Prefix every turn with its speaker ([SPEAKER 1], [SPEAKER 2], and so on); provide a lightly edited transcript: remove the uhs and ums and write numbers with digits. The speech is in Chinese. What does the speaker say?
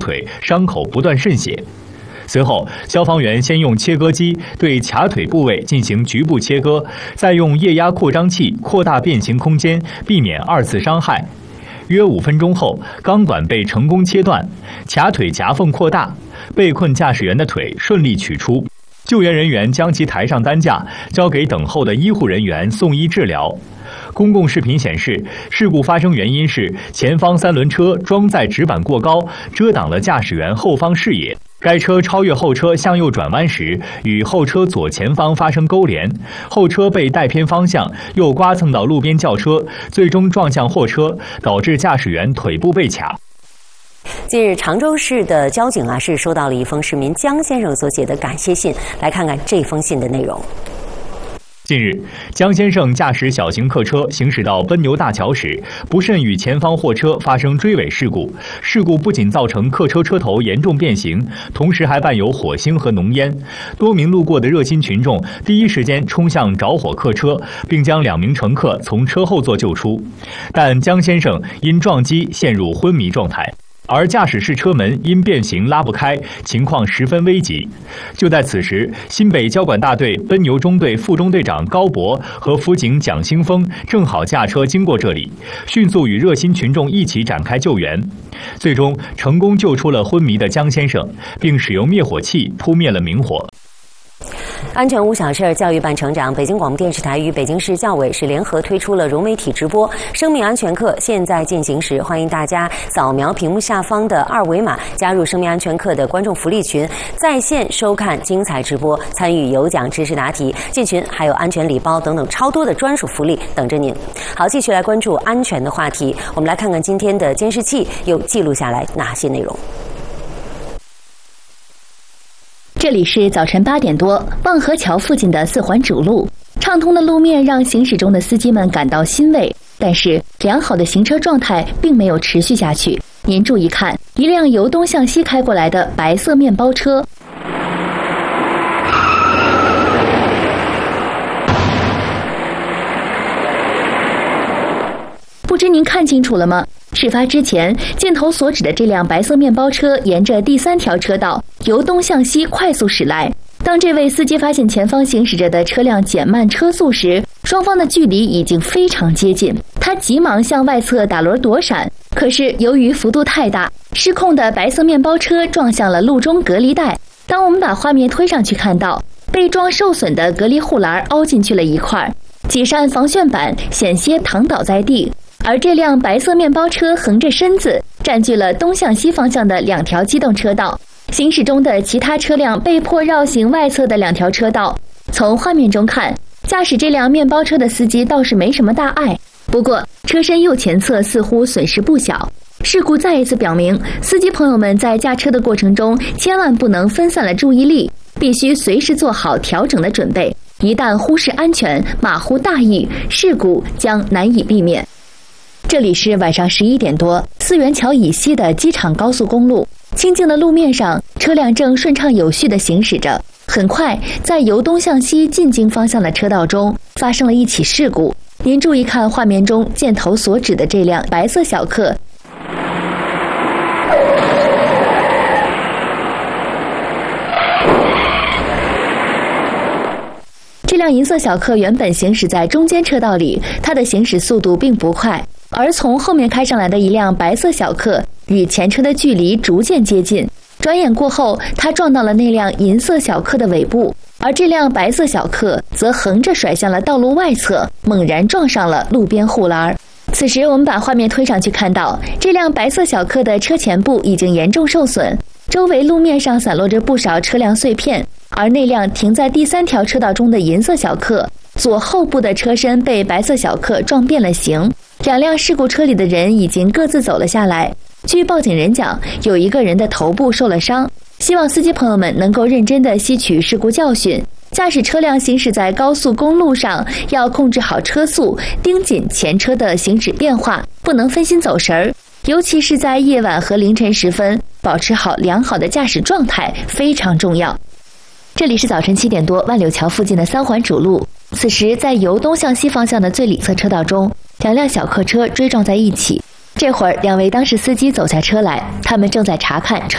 [SPEAKER 1] 腿，伤口不断渗血。随后，消防员先用切割机对卡腿部位进行局部切割，再用液压扩张器扩大变形空间，避免二次伤害。约5分钟后，钢管被成功切断，卡腿夹缝扩大，被困驾驶员的腿顺利取出。救援人员将其抬上担架，交给等候的医护人员送医治疗。公共视频显示，事故发生原因是前方3轮车装载纸板过高，遮挡了驾驶员后方视野。该车超越后车向右转弯时，与后车左前方发生勾连，后车被带偏方向，又刮蹭到路边轿车，最终撞向货车，导致驾驶员腿部被卡。
[SPEAKER 2] 近日，常州市的交警是收到了一封市民江先生所写的感谢信，来看看这封信的内容。
[SPEAKER 1] 近日，江先生驾驶小型客车行驶到奔牛大桥时，不慎与前方货车发生追尾事故。事故不仅造成客车车头严重变形，同时还伴有火星和浓烟。多名路过的热心群众第一时间冲向着火客车，并将2名乘客从车后座救出。但江先生因撞击陷入昏迷状态。而驾驶室车门因变形拉不开，情况十分危急。就在此时，新北交管大队奔牛中队副中队长高博和辅警蒋兴峰正好驾车经过这里，迅速与热心群众一起展开救援，最终成功救出了昏迷的江先生，并使用灭火器扑灭了明火。
[SPEAKER 2] 安全无小事，教育办成长。北京广播电视台与北京市教委是联合推出了融媒体直播生命安全课，现在进行时，欢迎大家扫描屏幕下方的2维码，加入生命安全课的观众福利群，在线收看精彩直播，参与有奖知识答题，进群还有安全礼包等等超多的专属福利等着您。好，继续来关注安全的话题，我们来看看今天的监视器又记录下来哪些内容。
[SPEAKER 3] 这里是早晨8点多，望河桥附近的4环主路，畅通的路面让行驶中的司机们感到欣慰，但是良好的行车状态并没有持续下去。您注意看，一辆由东向西开过来的白色面包车，不知您看清楚了吗？事发之前，箭头所指的这辆白色面包车沿着第3条车道由东向西快速驶来。当这位司机发现前方行驶着的车辆减慢车速时，双方的距离已经非常接近。他急忙向外侧打轮躲闪，可是由于幅度太大，失控的白色面包车撞向了路中隔离带。当我们把画面推上去，看到被撞受损的隔离护栏凹进去了一块，几扇防眩板险些躺倒在地。而这辆白色面包车横着身子，占据了东向西方向的2条机动车道。行驶中的其他车辆被迫绕行外侧的2条车道。从画面中看，驾驶这辆面包车的司机倒是没什么大碍，不过车身右前侧似乎损失不小。事故再一次表明，司机朋友们在驾车的过程中千万不能分散了注意力，必须随时做好调整的准备。一旦忽视安全，马虎大意，事故将难以避免。这里是晚上11点多，四元桥以西的机场高速公路，清静的路面上，车辆正顺畅有序地行驶着。很快，在由东向西进京方向的车道中，发生了一起事故。您注意看画面中箭头所指的这辆白色小客。这辆银色小客原本行驶在中间车道里，它的行驶速度并不快。而从后面开上来的一辆白色小客与前车的距离逐渐接近，转眼过后，他撞到了那辆银色小客的尾部，而这辆白色小客则横着甩向了道路外侧，猛然撞上了路边护栏。此时我们把画面推上去，看到这辆白色小客的车前部已经严重受损，周围路面上散落着不少车辆碎片，而那辆停在第3条车道中的银色小客左后部的车身被白色小客撞变了形。2辆事故车里的人已经各自走了下来。据报警人讲，有1个人的头部受了伤。希望司机朋友们能够认真地吸取事故教训，驾驶车辆行驶在高速公路上要控制好车速，盯紧前车的行驶变化，不能分心走神儿。尤其是在夜晚和凌晨时分，保持好良好的驾驶状态非常重要。这里是早晨7点多，万柳桥附近的3环主路。此时在由东向西方向的最里侧车道中，2辆小客车追撞在一起。这会儿2位当事司机走下车来，他们正在查看车